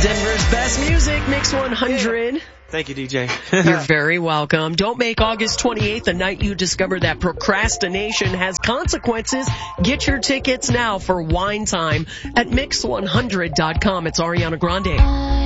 Denver's best music, Mix 100. Thank you, DJ. You're very welcome. Don't make August 28th the night you discover that procrastination has consequences. Get your tickets now for Wine Time at Mix100.com. It's Ariana Grande.